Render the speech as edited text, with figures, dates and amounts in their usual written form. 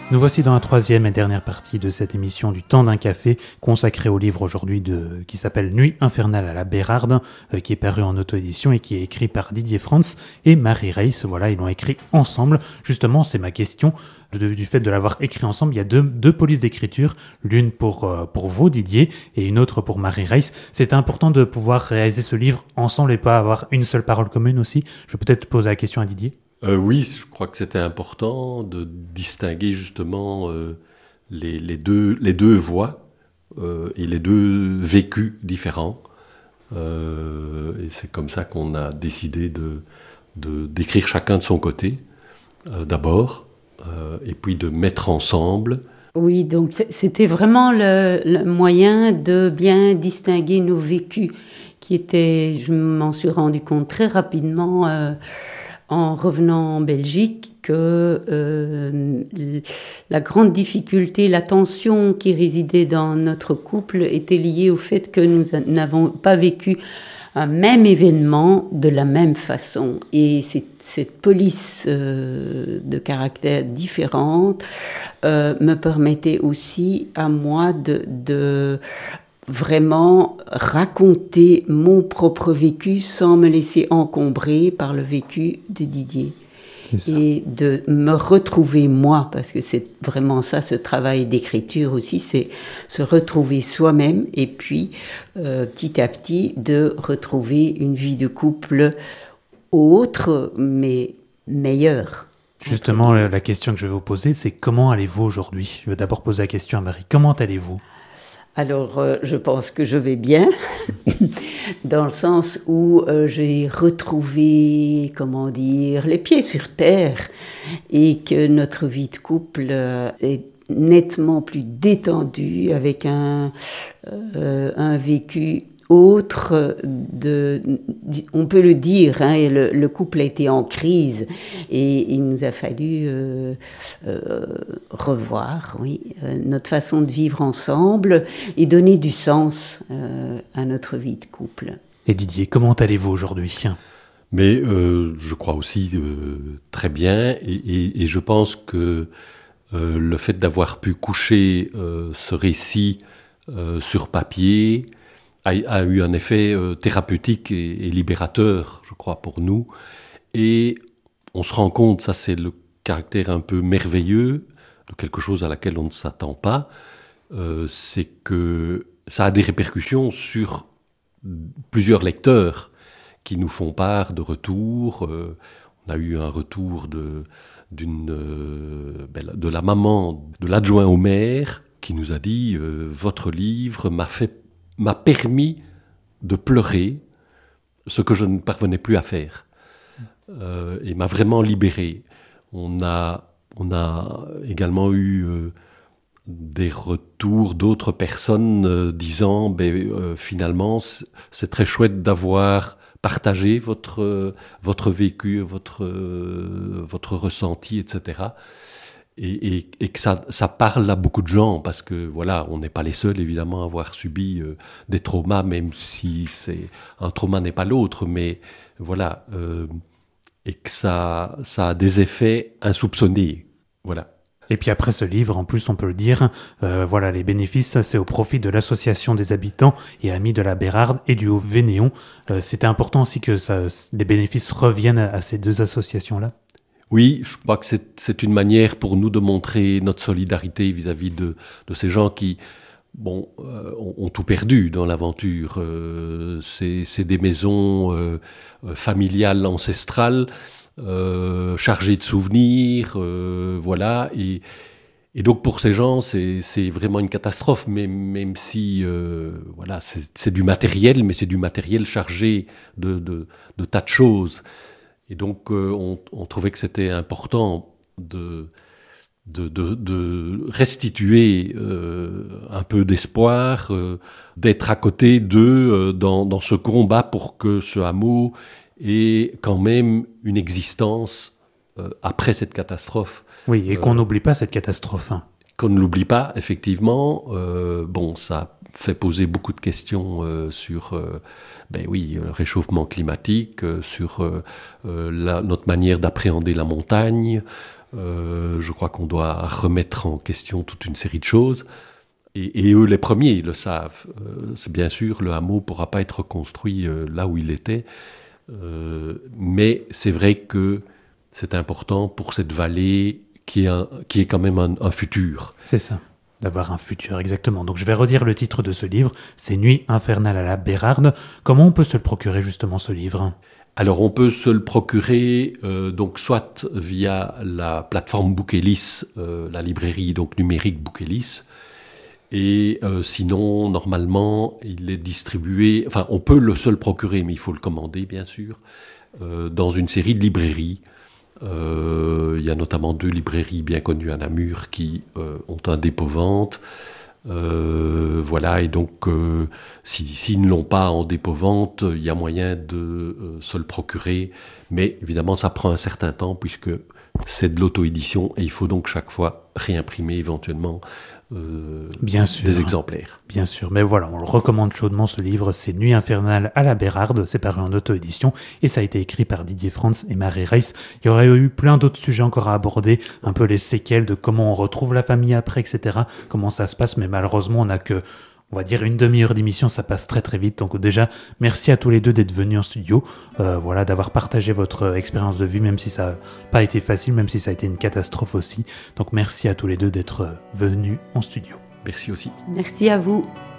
Nous voici dans la troisième et dernière partie de cette émission du Temps d'un café, consacrée au livre aujourd'hui qui s'appelle Nuit infernale à la Bérarde, qui est paru en auto-édition et qui est écrit par Didier Frantz et Marie Reiss. Voilà, ils l'ont écrit ensemble. Justement, c'est ma question du fait de l'avoir écrit ensemble. Il y a deux polices d'écriture, l'une pour vous, Didier, et une autre pour Marie Reiss. C'était important de pouvoir réaliser ce livre ensemble et pas avoir une seule parole commune aussi. Je vais peut-être poser la question à Didier. Oui, je crois que c'était important de distinguer justement les deux voix et les deux vécus différents. Et c'est comme ça qu'on a décidé d'écrire chacun de son côté, d'abord, et puis de mettre ensemble. Oui, donc c'était vraiment le moyen de bien distinguer nos vécus, qui étaient, je m'en suis rendu compte très rapidement en revenant en Belgique, que la grande difficulté, la tension qui résidait dans notre couple était liée au fait que nous n'avons pas vécu un même événement de la même façon. Et cette police de caractères différentes me permettait aussi à moi de vraiment raconter mon propre vécu sans me laisser encombrer par le vécu de Didier. Et de me retrouver moi, parce que c'est vraiment ça, ce travail d'écriture aussi, c'est se retrouver soi-même et puis petit à petit de retrouver une vie de couple autre, mais meilleure. Justement, la question que je vais vous poser, c'est comment allez-vous aujourd'hui ? Je vais d'abord poser la question à Marie. Comment allez-vous ? Alors, je pense que je vais bien, dans le sens où j'ai retrouvé, comment dire, les pieds sur terre et que notre vie de couple est nettement plus détendue, avec un vécu autre, on peut le dire, hein, et le couple a été en crise et il nous a fallu revoir notre façon de vivre ensemble et donner du sens à notre vie de couple. Et Didier, comment allez-vous aujourd'hui ? Mais je crois aussi très bien et je pense que le fait d'avoir pu coucher ce récit sur papier a eu un effet thérapeutique et libérateur, je crois, pour nous. Et on se rend compte, ça c'est le caractère un peu merveilleux de quelque chose à laquelle on ne s'attend pas, c'est que ça a des répercussions sur plusieurs lecteurs qui nous font part de retours. On a eu un retour de la maman de l'adjoint au maire qui nous a dit « Votre livre m'a permis de pleurer ce que je ne parvenais plus à faire. Et m'a vraiment libéré. » On a également eu des retours d'autres personnes disant finalement c'est très chouette d'avoir partagé votre vécu, votre ressenti, etc. Et que ça parle à beaucoup de gens, parce que voilà, on n'est pas les seuls évidemment à avoir subi des traumas, même si un trauma n'est pas l'autre, mais voilà, et que ça a des effets insoupçonnés, voilà. Et puis après ce livre, en plus on peut le dire, voilà, les bénéfices, c'est au profit de l'association des habitants et amis de la Bérarde et du Haut-Vénéon. C'était important aussi que les bénéfices reviennent à ces deux associations-là. Oui, je crois que c'est une manière pour nous de montrer notre solidarité vis-à-vis de ces gens qui ont tout perdu dans l'aventure. C'est des maisons familiales, ancestrales, chargées de souvenirs, voilà. Et donc pour ces gens, c'est vraiment une catastrophe, mais même si voilà, c'est du matériel, mais c'est du matériel chargé de tas de choses. Et donc, on trouvait que c'était important de restituer un peu d'espoir, d'être à côté d'eux dans ce combat pour que ce hameau ait quand même une existence après cette catastrophe. Oui, et qu'on n'oublie pas cette catastrophe. Qu'on ne l'oublie pas, effectivement. Ça fait poser beaucoup de questions sur... le réchauffement climatique, sur notre manière d'appréhender la montagne, Je crois qu'on doit remettre en question toute une série de choses. Et eux, les premiers, le savent. C'est bien sûr, le hameau ne pourra pas être reconstruit là où il était. Mais c'est vrai que c'est important pour cette vallée qui est quand même un futur. C'est ça, d'avoir un futur, exactement. Donc je vais redire le titre de ce livre, c'est Nuit infernale à la Bérarde. Comment on peut se le procurer justement, ce livre ? Alors on peut se le procurer donc soit via la plateforme Bouquelis, la librairie donc numérique Bouquelis, et sinon normalement il est distribué, enfin on peut se le procurer mais il faut le commander bien sûr, dans une série de librairies. Il y a notamment 2 librairies bien connues à Namur qui ont un dépôt-vente. Voilà, et donc s'ils ne l'ont pas en dépôt-vente, il y a moyen de se le procurer, mais évidemment ça prend un certain temps puisque c'est de l'auto-édition et il faut donc chaque fois réimprimer éventuellement bien sûr, des exemplaires. Bien sûr, mais voilà, on le recommande chaudement, ce livre, c'est Nuit infernale à la Bérarde, c'est paru en auto-édition et ça a été écrit par Didier Frantz et Marie Reiss. Il y aurait eu plein d'autres sujets encore à aborder, un peu les séquelles de comment on retrouve la famille après, etc., comment ça se passe, mais malheureusement on n'a que, on va dire, une demi-heure d'émission, ça passe très très vite. Donc déjà, merci à tous les deux d'être venus en studio, voilà, d'avoir partagé votre expérience de vie, même si ça n'a pas été facile, même si ça a été une catastrophe aussi. Donc merci à tous les deux d'être venus en studio. Merci aussi. Merci à vous.